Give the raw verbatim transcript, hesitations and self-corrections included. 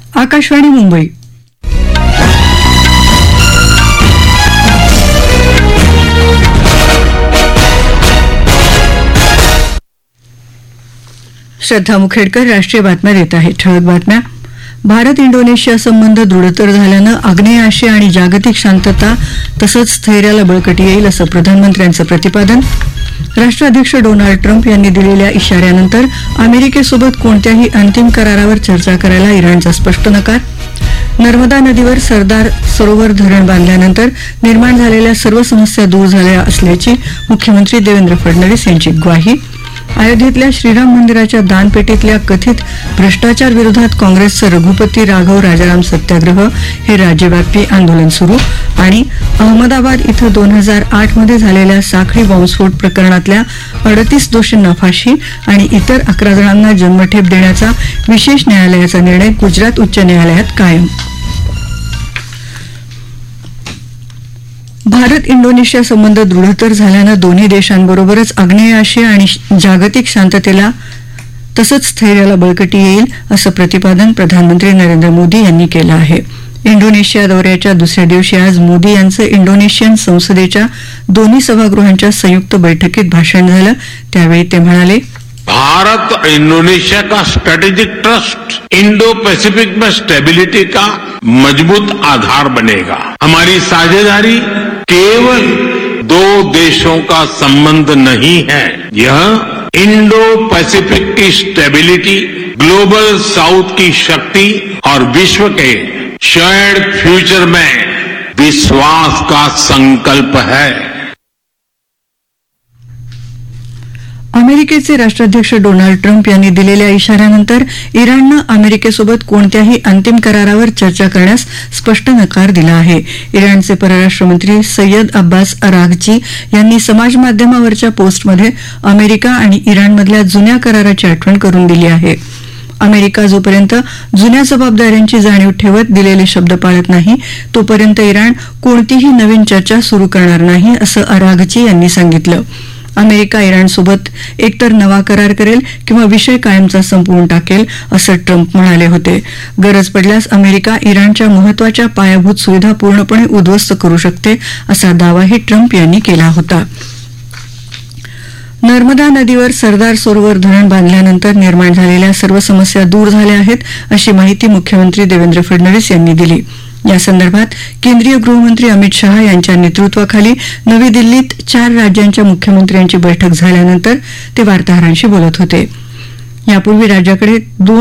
आकाशवाणी मुंबई. श्रद्धा मुखेडकर राष्ट्रीय बातम्या देत आहे. ठळक बातम्या. भारत इंडोनेशिया संबंध दृढतर झाल्यानं आग्नेय आशिया आणि जागतिक शांतता तसंच स्थैर्याला बळकटी येईल असं प्रधानमंत्र्यांचं प्रतिपादन. राष्ट्राध्यक्ष डोनाल्ड ट्रम्प यांनी दिलेल्या इशाऱ्यानंतर अमेरिकेसोबत कोणत्याही अंतिम करारावर चर्चा करायला इराणचा स्पष्ट नकार. नर्मदा नदीवर सरदार सरोवर धरण बांधल्यानंतर निर्माण झालेल्या सर्व समस्या दूर झाल्या असल्याची मुख्यमंत्री देवेंद्र फडणवीस यांची ग्वाही. अयोध्येतल्या श्रीराम मंदिराच्या दानपेटीतल्या कथित भ्रष्टाचार विरोधात काँग्रेसचं रघुपती राघव राजाराम सत्याग्रह हे राज्यव्यापी आंदोलन सुरू. आणि अहमदाबाद इथं दोन हजार आठ मध्ये झालेल्या साखळी बॉम्बस्फोट प्रकरणातल्या अडतीस दोषींना फाशी आणि इतर अकरा जणांना जन्मठेप देण्याचा विशेष न्यायालयाचा निर्णय गुजरात उच्च न्यायालयात कायम. भारत इंडोनेशिया संबंध दृढतर झाल्यानं दोन्ही देशांबरोबरच आग्नेय आशिया आणि जागतिक शांततेला तसंच स्थैर्याला बळकटी येईल असं प्रतिपादन प्रधानमंत्री नरेंद्र मोदी यांनी केलं आहे. इंडोनेशिया दौऱ्याच्या दुसऱ्या दिवशी आज मोदी यांचं इंडोनेशियन संसदेच्या दोन्ही सभागृहांच्या संयुक्त बैठकीत भाषण झालं. त्यावेळी ते म्हणाले, भारत और इंडोनेशिया का स्ट्रेटेजिक ट्रस्ट इंडो पैसिफिक में स्टेबिलिटी का मजबूत आधार बनेगा. हमारी साझेदारी केवल दो देशों का संबंध नहीं है, यह इंडो पैसिफिक की स्टेबिलिटी, ग्लोबल साउथ की शक्ति और विश्व के शेयर्ड फ्यूचर में विश्वास का संकल्प है. अमेरिकेचे राष्ट्राध्यक्ष डोनाल्ड ट्रम्प यांनी दिलेल्या इशाऱ्यानंतर इराणनं अमेरिकेसोबत कोणत्याही अंतिम करारावर चर्चा करण्यास स्पष्ट नकार दिला आहे. इराणचे परराष्ट्रमंत्री सय्यद अब्बास अराघची यांनी समाजमाध्यमावरच्या पोस्टमध्ये अमेरिका आणि इराणमधल्या जुन्या कराराची आठवण करून दिली आहे. अमेरिका जोपर्यंत जुन्या जबाबदाऱ्यांची जाणीव ठेवत दिलेले शब्द पाळत नाही तोपर्यंत इराण कोणतीही नवीन चर्चा सुरू करणार नाही असं अराघची यांनी सांगितलं. अमेरिका इराणसोबत एकतर नवा करार करेल किंवा विषय कायमचा संपवून टाकेल असं ट्रम्प म्हणाले होते. गरज पडल्यास अमेरिका इराणच्या महत्वाच्या पायाभूत सुविधा पूर्णपणे उद्ध्वस्त करू शकते असा दावाही ट्रम्प यांनी केला होता. नर्मदा नदीवर सरदार सरोवर धरण बांधल्यानंतर निर्माण झालेल्या सर्व समस्या दूर झाल्या आहेत अशी माहिती मुख्यमंत्री देवेंद्र फडणवीस यांनी दिली. या संदर्भात केंद्रीय गृहमंत्री अमित शहा यांच्या नेतृत्वाखाली नवी दिल्लीत चार राज्यांच्या मुख्यमंत्र्यांची बैठक झाल्यानंतर ते वार्ताहरांशी बोलत होते. यापूर्वी राज्याकडे दोन